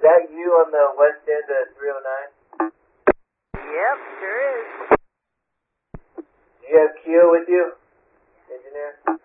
that you on the west end of 309? Yep, sure is. Do you have Keo with you, engineer?